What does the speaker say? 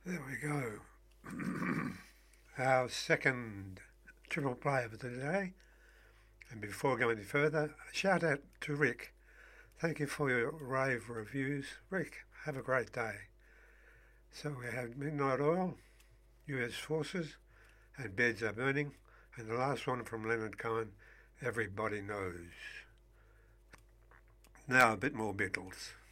There we go. Our second triple play of the day. And before going any further, a shout out to Rick. Thank you for your rave reviews. Rick, have a great day. So we have Midnight Oil, US Forces, and Beds Are Burning. And the last one from Leonard Cohen, Everybody Knows. Now a bit more Beatles.